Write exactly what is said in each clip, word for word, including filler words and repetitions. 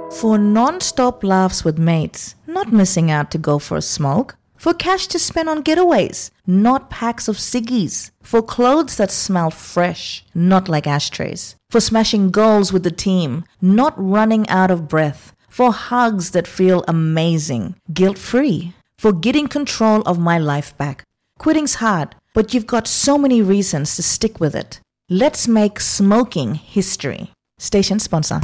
For non-stop laughs with mates, not missing out to go for a smoke. For cash to spend on getaways, not packs of ciggies. For clothes that smell fresh, not like ashtrays. For smashing goals with the team, not running out of breath. For hugs that feel amazing, guilt-free. For getting control of my life back. Quitting's hard, but you've got so many reasons to stick with it. Let's make smoking history. Station sponsor.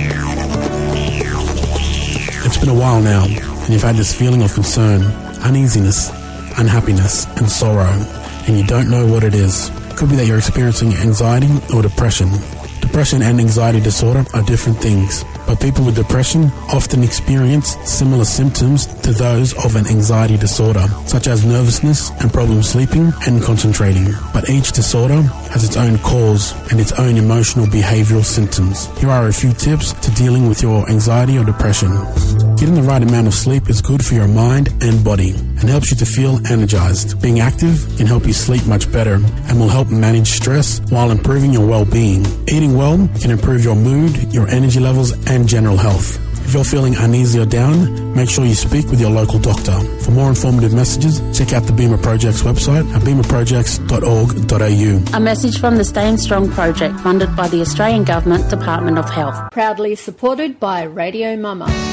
It's been a while now, and you've had this feeling of concern, uneasiness, unhappiness, and sorrow, and you don't know what it is. It could be that you're experiencing anxiety or depression. Depression and anxiety disorder are different things, but people with depression often experience similar symptoms to those of an anxiety disorder, such as nervousness and problems sleeping and concentrating. But each disorder has its own cause and its own emotional behavioral symptoms. Here are a few tips to dealing with your anxiety or depression. Getting the right amount of sleep is good for your mind and body and helps you to feel energized. Being active can help you sleep much better and will help manage stress while improving your well-being. Eating well can improve your mood, your energy levels, and general health. If you're feeling uneasy or down, make sure you speak with your local doctor. For more informative messages, check out the Beamer Projects website at beamer projects dot org dot a u. A message from the Staying Strong project funded by the Australian Government Department of Health. Proudly supported by Radio Mama.